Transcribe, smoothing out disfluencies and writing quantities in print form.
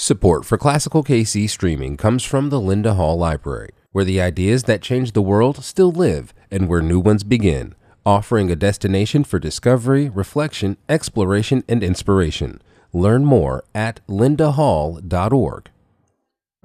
Support for Classical KC streaming comes from the Linda Hall Library, where the ideas that change the world still live and where new ones begin, offering a destination for discovery, reflection, exploration, and inspiration. Learn more at lindahall.org.